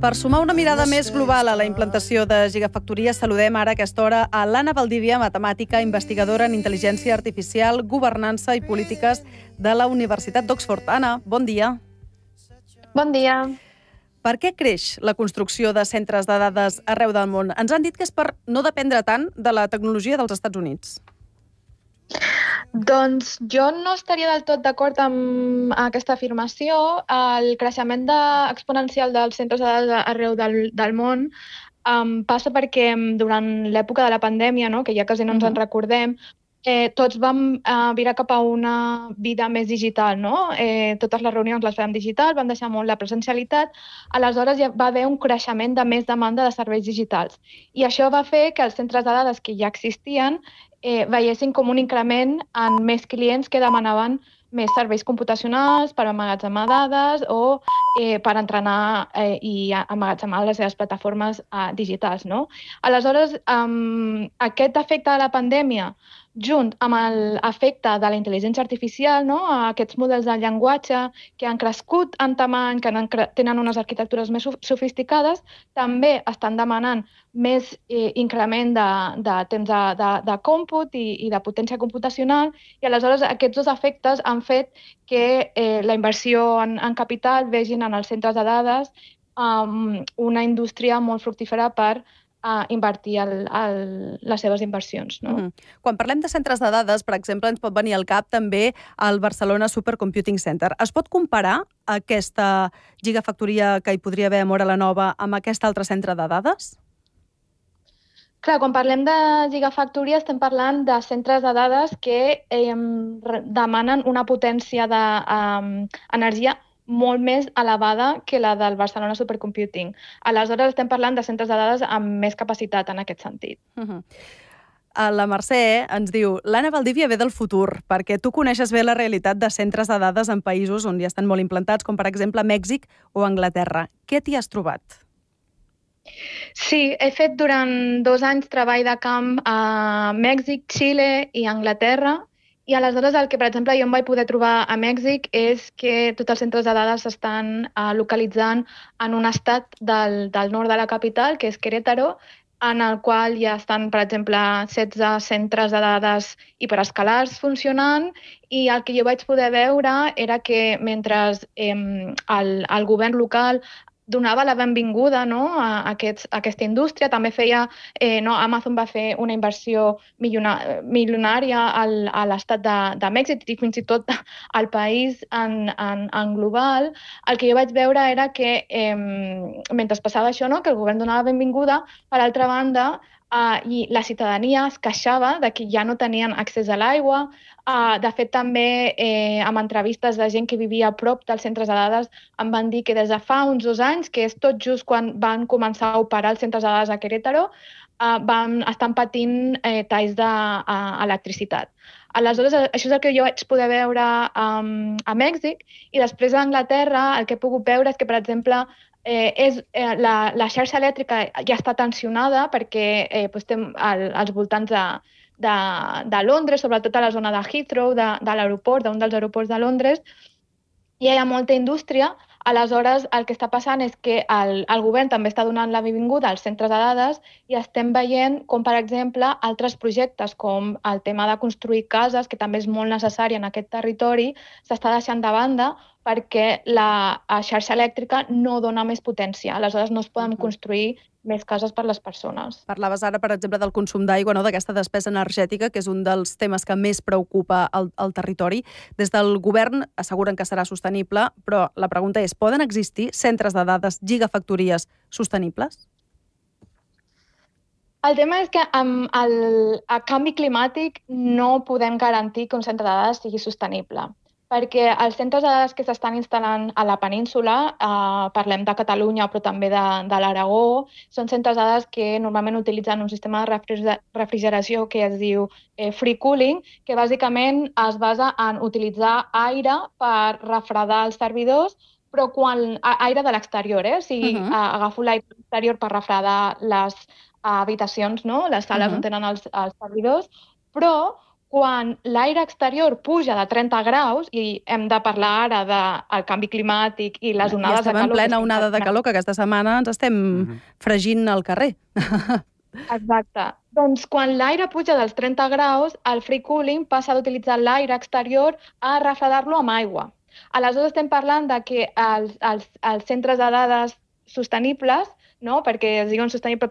Per sumar una mirada més global a la implantació de gigafactories, saludem ara a aquesta hora a l'Anna Valdívia, matemàtica, investigadora en intel·ligència artificial, governança i polítiques de la Universitat d'Oxford. Anna, bon dia. Bon dia. Per què creix la construcció de centres de dades arreu del món? Ens han dit que és per no dependre tant de la tecnologia dels Estats Units. Doncs jo no estaria del tot d'acord amb aquesta afirmació. El creixement exponencial dels centres de dades arreu del món passa perquè durant l'època de la pandèmia, no, que ja quasi no ens en recordem, tots vam virar cap a una vida més digital, no? Totes les reunions les fèiem digital, vam deixar molt la presencialitat, aleshores ja va haver un creixement de més demanda de serveis digitals. I això va fer que els centres de dades que ja existien veiessin com un increment en més clients que demanaven més serveis computacionals per emmagatzemar dades o per entrenar i emmagatzemar les seves plataformes digitals, no? Aleshores, aquest efecte de la pandèmia, junt amb l'efecte de la intel·ligència artificial, no? Aquests models de llenguatge que han crescut en tamany, que tenen unes arquitectures més sofisticades, també estan demanant més increment de temps de còmput i de potència computacional, i aleshores aquests dos efectes han fet que la inversió en capital vegin en els centres de dades una indústria molt fructífera per invertir les seves inversions. No? Quan parlem de centres de dades, per exemple, ens pot venir al cap també el Barcelona Supercomputing Center. Es pot comparar aquesta gigafactoria que hi podria haver a Móra la Nova amb aquest altre centre de dades? Clar, quan parlem de gigafactoria estem parlant de centres de dades que demanen una potència d'energia molt més elevada que la del Barcelona Supercomputing. Aleshores estem parlant de centres de dades amb més capacitat en aquest sentit. La Mercè ens diu: l'Anna Valdívia ve del futur, perquè tu coneixes bé la realitat de centres de dades en països on ja estan molt implantats, com per exemple Mèxic o Anglaterra. Què t'hi has trobat? Sí, he fet durant 2 anys treball de camp a Mèxic, Xile i Anglaterra, i aleshores el que, per exemple, jo em vaig poder trobar a Mèxic és que tots els centres de dades s'estan localitzant en un estat del nord de la capital, que és Querétaro, en el qual ja estan, per exemple, 16 centres de dades hiperescalars funcionant, i el que jo vaig poder veure era que mentre el govern local donava la benvinguda, no, a aquesta indústria, també feia, Amazon va fer una inversió milionària a l'estat de Mèxic i fins i tot al país en global. El que jo vaig veure era que mentre passava això, no, que el govern donava la benvinguda, per altra banda, i la ciutadania es queixava de que ja no tenien accés a l'aigua. De fet, també amb entrevistes de gent que vivia a prop dels centres de dades em van dir que des de fa uns 2 anys, que és tot just quan van començar a operar els centres de dades a Querétaro, estan patint talls d'electricitat. Aleshores, això és el que jo vaig poder veure a Mèxic, i després a Anglaterra el que he pogut veure és que, per exemple, la xarxa elèctrica ja està tensionada perquè té als voltants de Londres, sobretot a la zona de Heathrow, de l'aeroport, d'un dels aeroports de Londres, hi ha molta indústria. Aleshores, el que està passant és que el govern també està donant la benvinguda als centres de dades i estem veient com, per exemple, altres projectes com el tema de construir cases, que també és molt necessari en aquest territori, s'està deixant de banda perquè la xarxa elèctrica no dona més potència. Aleshores, no es poden construir més cases per les persones. Parlaves ara, per exemple, del consum d'aigua, no? D'aquesta despesa energètica, que és un dels temes que més preocupa el territori. Des del govern asseguren que serà sostenible, però la pregunta és: poden existir centres de dades, gigafactories sostenibles? El tema és que amb el canvi climàtic no podem garantir que un centre de dades sigui sostenible, perquè els centres de dades que s'estan instal·lant a la península, parlem de Catalunya però també de l'Aragó, són centres de dades que normalment utilitzen un sistema de refrigeració que es diu free cooling, que bàsicament es basa en utilitzar aire per refredar els servidors, però aire de l'exterior, o sigui, agafo l'aire de l'exterior per refredar les habitacions, no? Les sales on tenen els servidors, però quan l'aire exterior puja de 30 graus, i hem de parlar ara del canvi climàtic i les onades de calor... I estem en plena onada de calor, que aquesta setmana ens estem fregint al carrer. Exacte. Doncs quan l'aire puja dels 30 graus, el free cooling passa d'utilitzar l'aire exterior a refredar-lo amb aigua. Aleshores estem parlant de que els centres de dades sostenibles, no? Perquè es diuen sostenibles